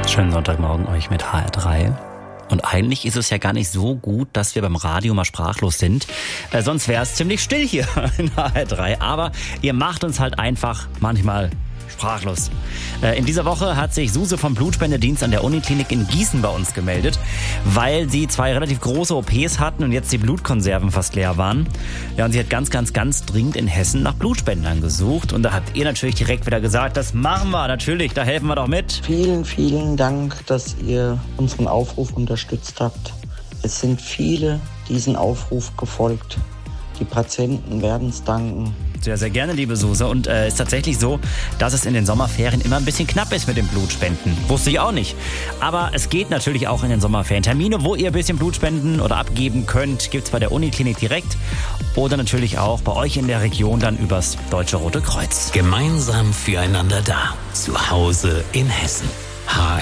Schönen Sonntagmorgen euch mit HR3. Und eigentlich ist es ja gar nicht so gut, dass wir beim Radio mal sprachlos sind. Sonst wäre es ziemlich still hier in HR3. Aber ihr macht uns halt einfach manchmal sprachlos. In dieser Woche hat sich Suse vom Blutspendedienst an der Uniklinik in Gießen bei uns gemeldet, weil sie 2 relativ große OPs hatten und jetzt die Blutkonserven fast leer waren. Ja, und sie hat ganz dringend in Hessen nach Blutspendern gesucht. Und da habt ihr natürlich direkt wieder gesagt, das machen wir natürlich, da helfen wir doch mit. Vielen Dank, dass ihr unseren Aufruf unterstützt habt. Es sind viele diesen Aufruf gefolgt. Die Patienten werden es danken. Sehr, sehr gerne, liebe Suse. Und ist tatsächlich so, dass es in den Sommerferien immer ein bisschen knapp ist mit dem Blutspenden. Wusste ich auch nicht. Aber es geht natürlich auch in den Sommerferien. Termine, wo ihr ein bisschen Blut spenden oder abgeben könnt, gibt's bei der Uniklinik direkt. Oder natürlich auch bei euch in der Region dann übers Deutsche Rote Kreuz. Gemeinsam füreinander da. Zu Hause in Hessen.